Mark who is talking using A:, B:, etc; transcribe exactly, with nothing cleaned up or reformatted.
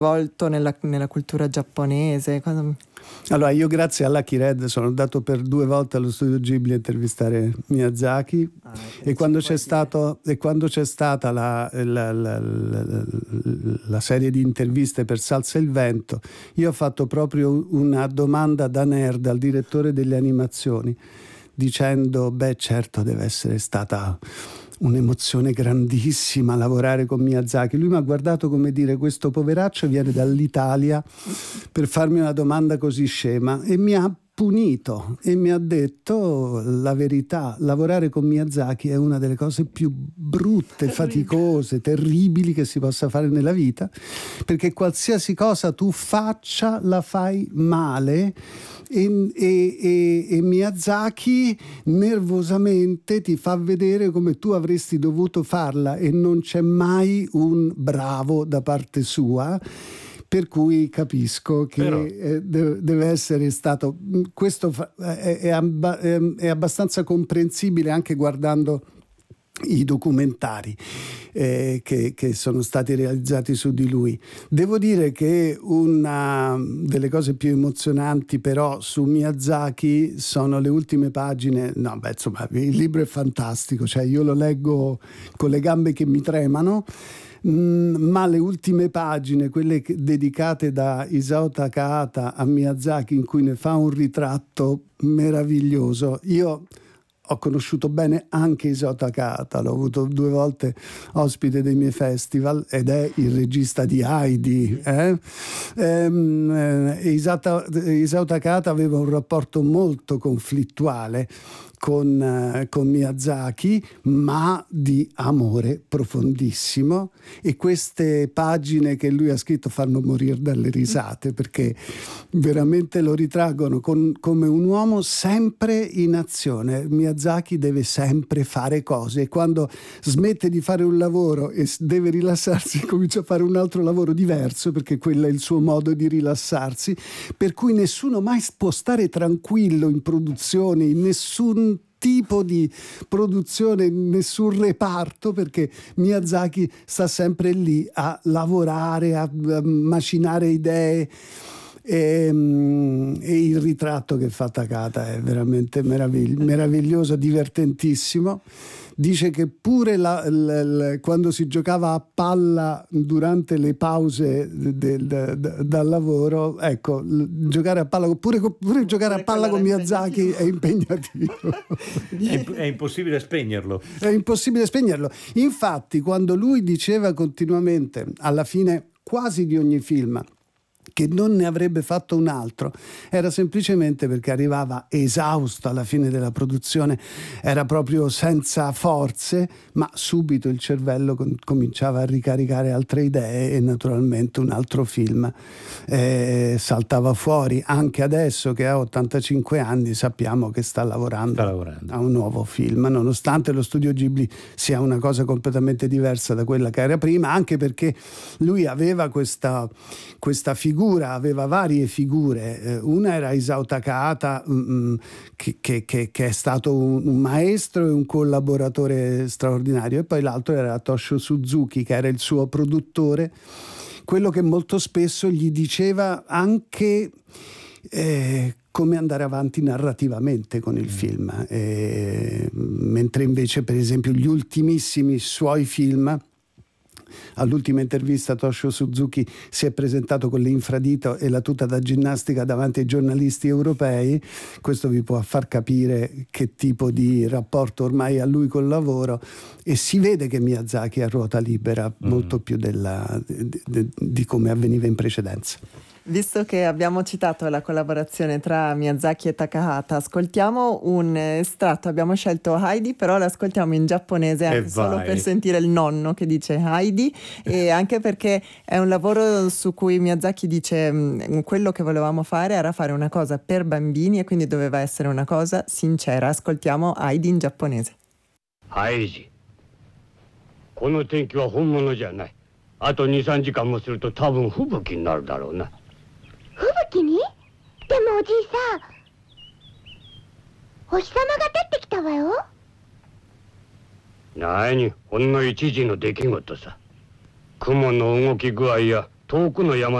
A: Volto nella, nella cultura giapponese? Cosa...
B: Allora, io grazie a Lucky Red sono andato per due volte allo studio Ghibli a intervistare Miyazaki, ah, e, quando c'è stato, e quando c'è stata la, la, la, la, la serie di interviste per Salsa il Vento, io ho fatto proprio una domanda da nerd al direttore delle animazioni, dicendo, beh certo deve essere stata un'emozione grandissima lavorare con Miyazaki. Lui mi ha guardato come dire, questo poveraccio viene dall'Italia per farmi una domanda così scema, e mi ha punito e mi ha detto la verità: lavorare con Miyazaki è una delle cose più brutte, faticose, terribili che si possa fare nella vita, perché qualsiasi cosa tu faccia la fai male. E, e, e, e Miyazaki nervosamente ti fa vedere come tu avresti dovuto farla, e non c'è mai un bravo da parte sua, per cui capisco che Però... eh, deve, deve essere stato questo fa, è, è, è, è abbastanza comprensibile anche guardando i documentari eh, che, che sono stati realizzati su di lui. Devo dire che una delle cose più emozionanti però su Miyazaki sono le ultime pagine. No, beh, insomma, il libro è fantastico, cioè io lo leggo con le gambe che mi tremano, mm, ma le ultime pagine, quelle che, dedicate da Isao Takahata a Miyazaki, in cui ne fa un ritratto meraviglioso. Io ho conosciuto bene anche Isao Takahata, l'ho avuto due volte ospite dei miei festival, ed è il regista di Heidi. Eh? Ehm, eh, Isao, Isao Takahata aveva un rapporto molto conflittuale con, eh, con Miyazaki, ma di amore profondissimo, e queste pagine che lui ha scritto fanno morire dalle risate, perché veramente lo ritraggono con, come un uomo sempre in azione. Miyazaki deve sempre fare cose, e quando smette di fare un lavoro e deve rilassarsi comincia a fare un altro lavoro diverso, perché quello è il suo modo di rilassarsi, per cui nessuno mai può stare tranquillo in produzione, in nessun tipo di produzione, nessun reparto, perché Miyazaki sta sempre lì a lavorare, a, a macinare idee. E, e il ritratto che fa Takahata è veramente meravigli- meraviglioso, divertentissimo. Dice che pure la, la, la, quando si giocava a palla durante le pause del, del, del, dal lavoro, ecco, giocare a palla, pure, pure giocare a palla con Miyazaki è impegnativo.
C: È, è impossibile spegnerlo.
B: È impossibile spegnerlo. Infatti, quando lui diceva continuamente, alla fine quasi di ogni film, che non ne avrebbe fatto un altro, era semplicemente perché arrivava esausto alla fine della produzione, era proprio senza forze, ma subito il cervello com- cominciava a ricaricare altre idee, e naturalmente un altro film eh, saltava fuori. Anche adesso che ha ottantacinque anni sappiamo che sta lavorando,
C: sta lavorando
B: a un nuovo film, nonostante lo studio Ghibli sia una cosa completamente diversa da quella che era prima, anche perché lui aveva questa, questa figura Figura, aveva varie figure. Una era Isao Takahata, um, che, che, che è stato un, un maestro e un collaboratore straordinario, e poi l'altro era Toshio Suzuki, che era il suo produttore, quello che molto spesso gli diceva anche eh, come andare avanti narrativamente con il film, eh, mentre invece per esempio gli ultimissimi suoi film, all'ultima intervista Toshio Suzuki si è presentato con l'infradito e la tuta da ginnastica davanti ai giornalisti europei. Questo vi può far capire che tipo di rapporto ormai ha lui col lavoro, e si vede che Miyazaki è a ruota libera mm. molto più della, di, di, di come avveniva in precedenza.
A: Visto che abbiamo citato la collaborazione tra Miyazaki e Takahata, ascoltiamo un estratto. Abbiamo scelto Heidi, però l'ascoltiamo in giapponese anche solo per sentire il nonno che dice Heidi, e anche perché è un lavoro su cui Miyazaki dice mh, quello che volevamo fare era fare una cosa per bambini, e quindi doveva essere una cosa sincera. Ascoltiamo Heidi in giapponese.
D: Heidi, この天気は本物じゃない。あとに、さんじかんもすると多分吹雪になるだろうな。
E: 吹雪に？でもおじいさん、お日様が照ってきたわよ。
D: なに、ほんの一時の出来事さ。雲の動き具合や遠くの山